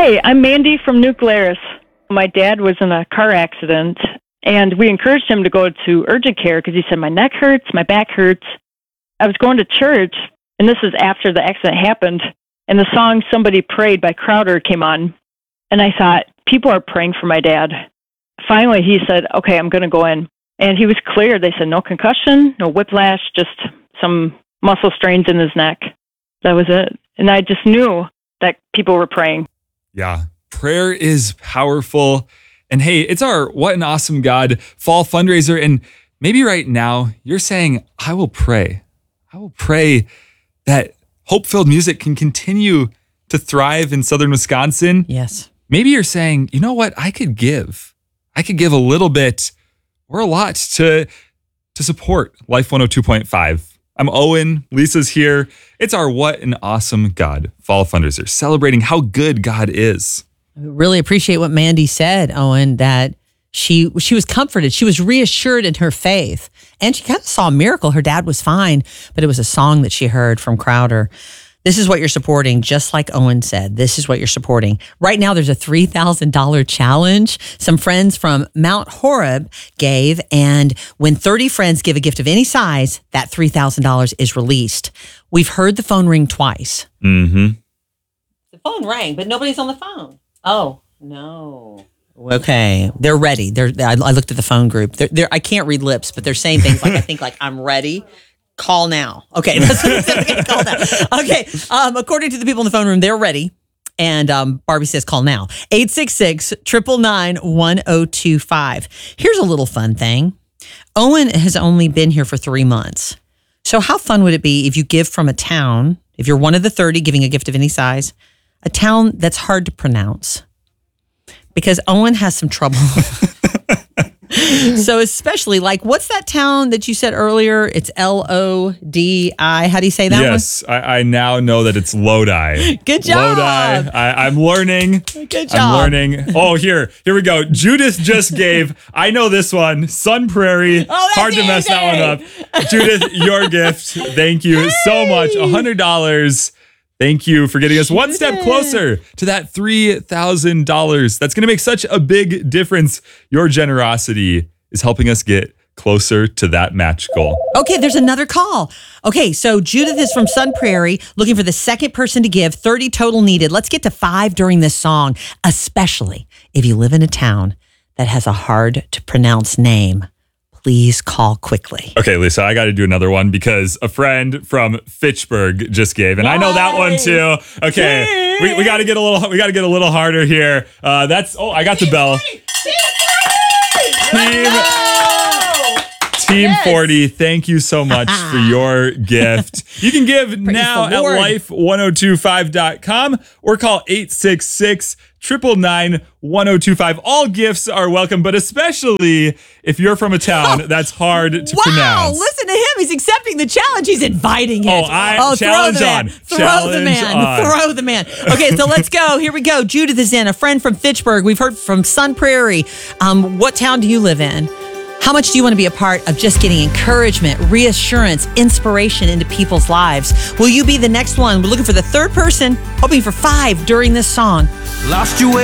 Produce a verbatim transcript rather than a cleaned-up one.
Hi, I'm Mandy from New Glarus. My dad was in a car accident, and we encouraged him to go to urgent care because he said, my neck hurts, my back hurts. I was going to church, and this is after the accident happened, and the song Somebody Prayed by Crowder came on. And I thought, people are praying for my dad. Finally, he said, okay, I'm going to go in. And he was clear. They said no concussion, no whiplash, just some muscle strains in his neck. That was it. And I just knew that people were praying. Yeah, prayer is powerful. And hey, it's our What an Awesome God fall fundraiser. And maybe right now you're saying, I will pray. I will pray that hope-filled music can continue to thrive in Southern Wisconsin. Yes. Maybe you're saying, you know what? I could give. I could give a little bit or a lot to, to support Life one oh two point five. I'm Owen. Lisa's here. It's our What an Awesome God fall fundraiser, celebrating how good God is. I really appreciate what Mandy said, Owen, that she she was comforted. She was reassured in her faith. And she kind of saw a miracle. Her dad was fine, but it was a song that she heard from Crowder. This is what you're supporting, just like Owen said. This is what you're supporting. Right now, there's a three thousand dollars challenge. Some friends from Mount Horeb gave, and when thirty friends give a gift of any size, that three thousand dollars is released. We've heard the phone ring twice. Mm-hmm. The phone rang, but nobody's on the phone. Oh, no. Okay, they're ready. They're. I I looked at the phone group. They're, they're, I can't read lips, but they're saying things like, I think like, I'm ready. Call now. Okay, that's what it said. Okay, call now. Okay, um, according to the people in the phone room, they're ready. And um, Barbie says, call now. eight six six, nine nine nine, one oh two five. Here's a little fun thing. Owen has only been here for three months. So how fun would it be if you give from a town, if you're one of the thirty giving a gift of any size, a town that's hard to pronounce? Because Owen has some trouble. So especially like, what's that town that you said earlier? It's L O D I. How do you say that yes, one? Yes, I, I now know that it's Lodi. Good job. Lodi. I, I'm learning. Good job. I'm learning. Oh, here. Here we go. Judith just gave, I know this one, Sun Prairie. Oh, that's Hard to mess easy. that one up. Judith, your gift. Thank you Hey. so much. one hundred dollars. Thank you for getting us one step closer to that three thousand dollars. That's going to make such a big difference. Your generosity is helping us get closer to that match goal. Okay, there's another call. Okay, so Judith is from Sun Prairie, looking for the second person to give, thirty total needed. Let's get to five during this song, especially if you live in a town that has a hard to pronounce name. Please call quickly. Okay, Lisa, I got to do another one because a friend from Fitchburg just gave, and nice. I know that one too. Okay, we, we got to get a little, we got to get a little harder here. Uh, that's oh, I got the bell. Team, Team yes. forty, thank you so much for your gift. You can give now at life one oh two five dot com or call eight six six, nine nine nine, one oh two five. All gifts are welcome, but especially if you're from a town that's hard to wow, pronounce. Wow, listen to him. He's accepting the challenge. He's inviting it. Oh, I oh, challenge throw the on. Man. Throw challenge the man. on. Throw the man. Okay, so let's go. Here we go. Judith is in, a friend from Fitchburg. We've heard from Sun Prairie. Um, what town do you live in? How much do you want to be a part of just getting encouragement, reassurance, inspiration into people's lives? Will you be the next one? We're looking for the third person, hoping for five during this song. Lost your way.